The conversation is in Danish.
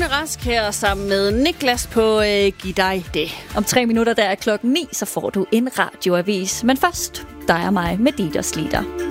Lone Rask her sammen med Niklas på Giv dig det. Om 3 minutter, der er 9:00, så får du en radioavis. Men først, dig og mig med Dieters Lieder.